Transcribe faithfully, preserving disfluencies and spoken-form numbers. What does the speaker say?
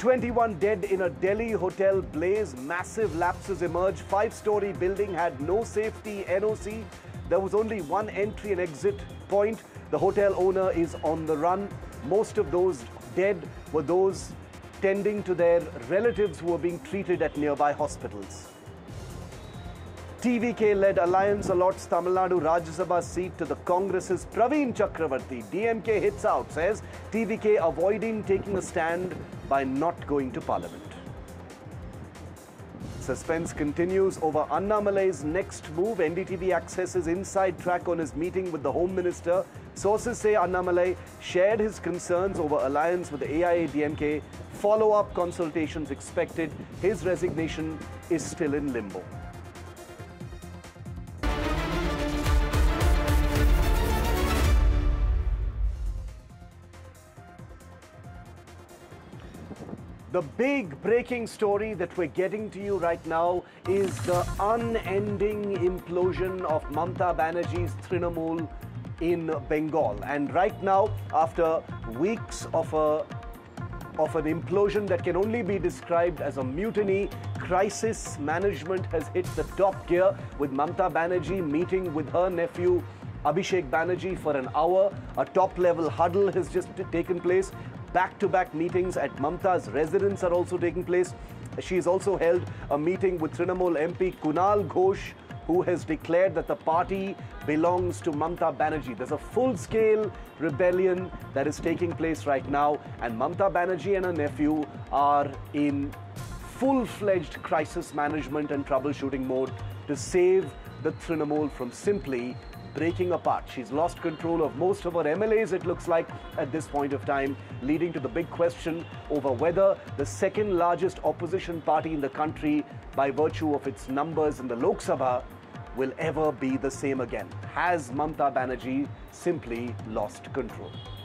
twenty-one dead in a Delhi hotel blaze. Massive lapses emerged. Five-story building had no safety N O C. There was only one entry and exit point. The hotel owner is on the run. Most of those dead were those tending to their relatives who were being treated at nearby hospitals. T V K-led alliance allots Tamil Nadu Rajya Sabha seat to the Congress's Praveen Chakravarti. D M K hits out, says T V K avoiding taking a stand by not going to Parliament. Suspense continues over Annamalai's next move. N D T V accesses inside track on his meeting with the Home Minister. Sources say Annamalai shared his concerns over alliance with the A I A D M K. Follow-up consultations expected. His resignation is still in limbo. The big breaking story that we're getting to you right now is the unending implosion of Mamata Banerjee's Trinamool in Bengal. And right now, after weeks of a of an implosion that can only be described as a mutiny, crisis management has hit the top gear, with Mamata Banerjee meeting with her nephew Abhishek Banerjee for an hour. A top-level huddle has just taken place. Back-to-back meetings at Mamata's residence are also taking place. She has also held a meeting with Trinamool M P Kunal Ghosh, who has declared that the party belongs to Mamata Banerjee. There's a full-scale rebellion that is taking place right now, and Mamata Banerjee and her nephew are in full-fledged crisis management and troubleshooting mode to save the Trinamool from simply breaking apart. She's lost control of most of her M L As, it looks like, at this point of time, leading to the big question over whether the second largest opposition party in the country, by virtue of its numbers in the Lok Sabha, will ever be the same again. Has Mamata Banerjee simply lost control?